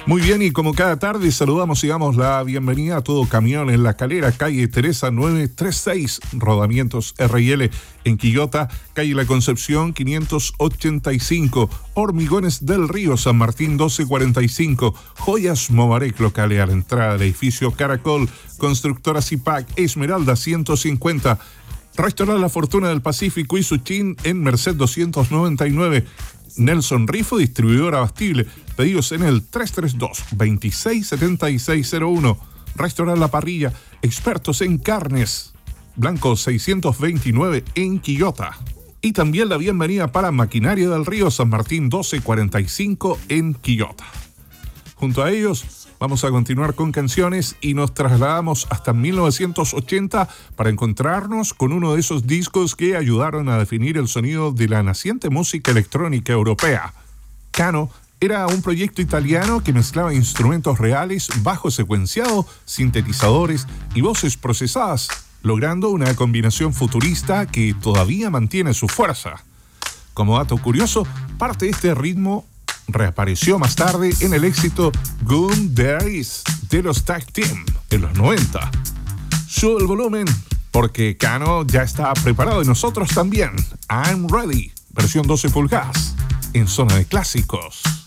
Muy bien, y como cada tarde saludamos y damos la bienvenida a todo camión en La Calera, calle Teresa 936, Rodamientos RL en Quillota, calle La Concepción 585, Hormigones del Río, San Martín 1245, Joyas Mobarec, locales a la entrada del edificio Caracol, Constructora Zipac, Esmeralda 150, Restaurante La Fortuna del Pacífico y Suchín en Merced 299, Nelson Rifo, distribuidor abastible. Pedidos en el 332-267601. Restaurante La Parrilla, expertos en carnes. Blanco 629 en Quillota. Y también la bienvenida para Maquinaria del Río, San Martín 1245 en Quillota. Junto a ellos vamos a continuar con canciones y nos trasladamos hasta 1980 para encontrarnos con uno de esos discos que ayudaron a definir el sonido de la naciente música electrónica europea. Cano era un proyecto italiano que mezclaba instrumentos reales, bajo secuenciado, sintetizadores y voces procesadas, logrando una combinación futurista que todavía mantiene su fuerza. Como dato curioso, parte de este ritmo reapareció más tarde en el éxito Goon There Is de los Tag Team en los 90. Sube el volumen porque Cano ya está preparado y nosotros también. I'm Ready, versión 12 pulgadas, en zona de clásicos.